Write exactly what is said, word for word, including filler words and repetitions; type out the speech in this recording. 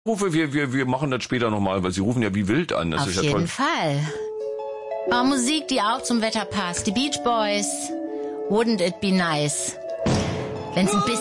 Rufe, wir, wir, wir machen das später nochmal, weil Sie rufen ja wie wild an. Das Auf ist ja jeden toll. Fall. Oh, Musik, die auch zum Wetter passt. Die Beach Boys. Wouldn't it be nice? Wenn's ein bisschen